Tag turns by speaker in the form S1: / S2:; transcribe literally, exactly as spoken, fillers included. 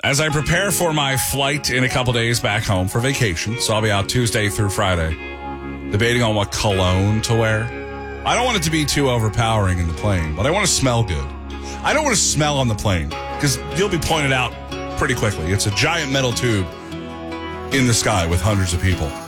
S1: As I prepare for my flight in a couple days back home for vacation, so I'll be out Tuesday through Friday, debating on what cologne to wear. I don't want it to be too overpowering in the plane, but I want to smell good. I don't want to smell on the plane, because you'll be pointed out pretty quickly. It's a giant metal tube in the sky with hundreds of people.